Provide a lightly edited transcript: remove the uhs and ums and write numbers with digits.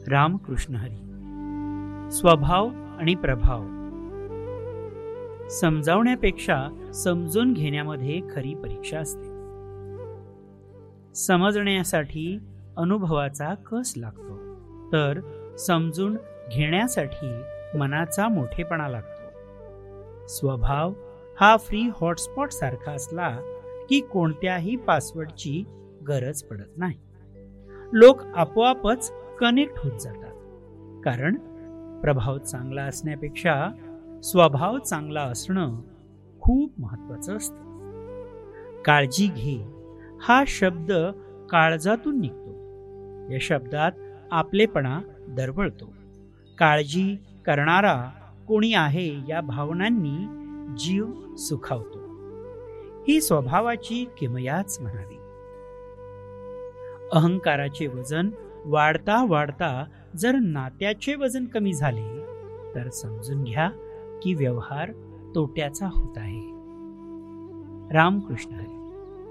रामकृष्ण हरी. स्वभाव आणि प्रभाव. समजावण्यापेक्षा समजून घेण्यामध्ये खरी परीक्षा असते. समजण्यासाठी अनुभवाचा कस लागतो, तर समजून घेण्यासाठी मनाचा मोठेपणा लागतो. स्वभाव हा फ्री हॉटस्पॉट सारखा असला की कोणत्याही पासवर्डची गरज पडत नाही. लोक आपोआपच कनेक्ट होत जातात, कारण प्रभाव चांगला असण्यापेक्षा स्वभाव चांगला असणं खूप महत्वाचं असतं. काळजी घे हा शब्द काळजातून निघतो. या शब्दात आपलेपणा दरवळतो. काळजी करणारा कोणी आहे या भावनांनी जीव सुखावतो. ही स्वभावाची किमयाच म्हणावी. अहंकाराचे वजन वाढता वाढता जर नात्याचे वजन कमी झाले तर समजून घ्या की व्यवहार तोट्याचा होत आहे. रामकृष्ण हरी.